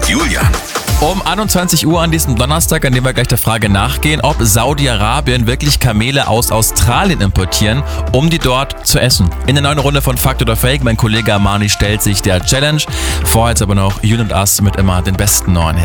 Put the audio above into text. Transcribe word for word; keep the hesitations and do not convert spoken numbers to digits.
Julian. Um einundzwanzig Uhr an diesem Donnerstag, an dem wir gleich der Frage nachgehen, ob Saudi-Arabien wirklich Kamele aus Australien importieren, um die dort zu essen. In der neuen Runde von Fakt oder Fake, mein Kollege Armani stellt sich der Challenge. Vorher jetzt aber noch Julian und Us mit immer den besten neuen Hits.